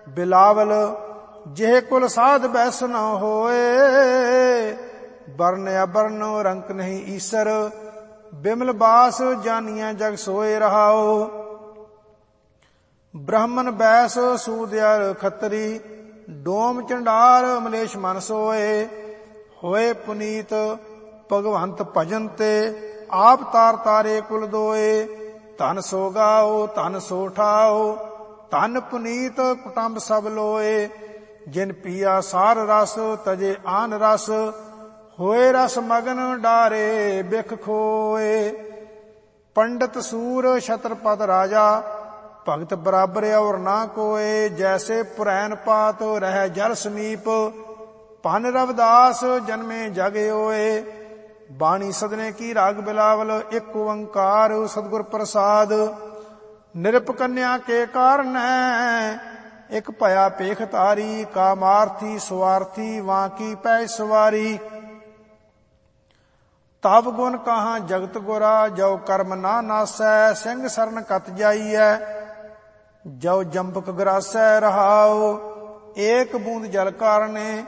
ਬਿਲਾਵਲ ਜਿਹ ਕੁਲ ਸਾਧ ਬੈਸ ਨ ਹੋਏ। ਬਰਨ ਅਬਰਨ ਰੰਕ ਨਹੀਂ ਈਸਰ ਬਿਮਲ ਬਾਸ ਜਾਨੀਐ ਜਗ ਸੋਏ ਰਹਾਓ। ਬ੍ਰਾਹਮਣ ਬੈਸ ਸੂਦਿਆਰ ਖੱਤਰੀ ਡੋਮ ਚੰਡਾਲ ਮਲੇਸ਼ ਮਨ ਸੋਏ। ਹੋਏ ਪੁਨੀਤ ਭਗਵੰਤ ਭਜਨ ਤੇ ਆਪ ਤਾਰ ਤਾਰੇ ਕੁਲ ਦੋਏ। ਧਨ ਸੋ ਗਾਓ ਧਨ ਸੋ ਠਾਓ ਧਨ ਪੁਨੀਤ ਕੁਟੰਬ ਸਭ ਲੋਏ। ਜਿਨ ਪੀਆ ਸਾਰ ਰਸ ਤਜੇ ਆਨ ਰਸ ਹੋਏ ਰਸ ਮਗਨ ਡਾਰੇ ਬਿਖ ਖੋਏ। ਪੰਡਤ ਸੂਰ ਛਤਰਪਤ ਰਾਜਾ ਭਗਤ ਬਰਾਬਰ ਔਰ ਨਾ ਕੋਏ। ਜੈਸੇ ਪੁਰੈਨ ਪਾਤ ਰਹਿ ਜਲ ਸਮੀਪ ਭਨ ਰਵਿਦਾਸ ਜਨਮੇ ਜਗ ਹੋਏ। ਬਾਣੀ ਸਦਨੇ ਕੀ ਰਾਗ ਬਿਲਾਵਲ ਇੱਕ ਓੰਕਾਰ ਸਤਿਗੁਰ ਪ੍ਰਸਾਦ। ਨਿਰਪ ਕੰਨਿਆ ਕੇ ਕਾਰਨ ਇੱਕ ਭਇਆ ਪੇਖ ਤਾਰੀ। ਕਾਮਾਰਥੀ ਸਵਾਰਥੀ ਵਾਂ ਕੀ ਪੈ ਸਵਾਰੀ। ਤਬ ਗੁਣ ਕਹਾਂ ਜਗਤ ਗੁਰਾ ਜੋ ਕਰਮ ਨਾ ਨਾਸੈ। ਸਿੰਘ ਸਰਨ ਕਤ ਜਾਈਐ ਜੋ ਜੰਬਕ ਗਰਾਸੈ ਰਹਾਉ। ਏਕ ਬੂੰਦ ਜਲ ਕਾਰਣੇ